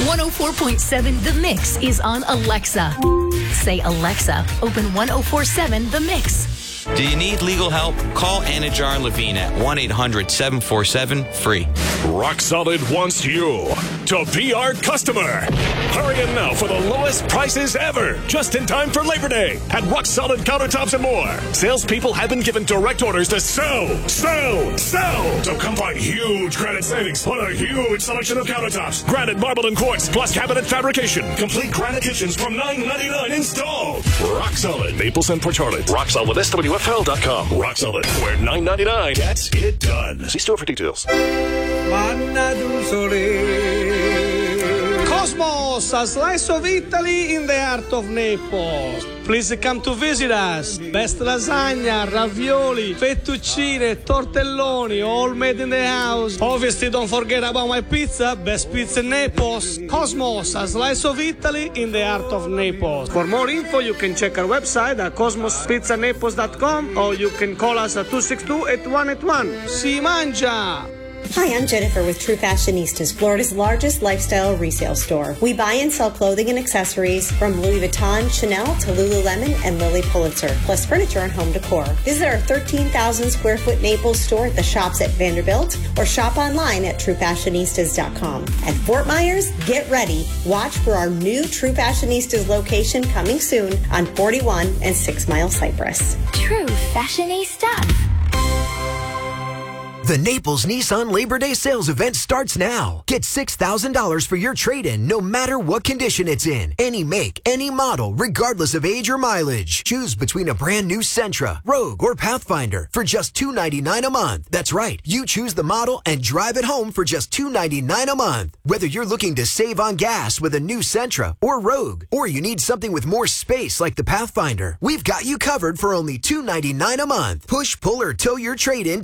104.7 The Mix is on Alexa. Say, Alexa, open 104.7 The Mix. Do you need legal help? Call Anajar Levine at 1-800-747-FREE. Rock Solid wants you to be our customer. Hurry in now for the lowest prices ever, just in time for Labor Day at Rock Solid Countertops and More. Salespeople have been given direct orders to sell. So come find huge granite savings on a huge selection of countertops, granite, marble, and quartz, plus cabinet fabrication. Complete granite kitchens from $9.99 installed. Rock Solid, Naples and Port Charlotte. Rock Solid, SWFL.com. Rock Solid, where $9.99 gets it done. See store for details. Cosmos, a slice of Italy in the heart of Naples. Please come to visit us. Best lasagna, ravioli, fettuccine, tortelloni, all made in the house. Obviously, don't forget about my pizza. Best pizza in Naples. Cosmos, a slice of Italy in the heart of Naples. For more info, you can check our website at cosmospizzanaples.com or you can call us at 262-8181. Si mangia! Hi, I'm Jennifer with True Fashionistas, Florida's largest lifestyle resale store. We buy and sell clothing and accessories from Louis Vuitton, Chanel to Lululemon and Lilly Pulitzer, plus furniture and home decor. Visit our 13,000 square foot Naples store at the Shops at Vanderbilt or shop online at truefashionistas.com. At Fort Myers, get ready. Watch for our new True Fashionistas location coming soon on 41 and 6 Mile Cypress. True Fashionista. The Naples Nissan Labor Day sales event starts now. Get $6,000 for your trade-in no matter what condition it's in. Any make, any model, regardless of age or mileage. Choose between a brand new Sentra, Rogue, or Pathfinder for just $299 a month. That's right. You choose the model and drive it home for just $299 a month. Whether you're looking to save on gas with a new Sentra or Rogue, or you need something with more space like the Pathfinder, we've got you covered for only $299 a month. Push, pull, or tow your trade-in